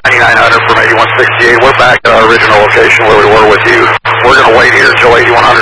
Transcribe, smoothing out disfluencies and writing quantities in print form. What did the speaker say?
9900 from 8168. We're back at our original location where we were with you. We're going to wait here until 8100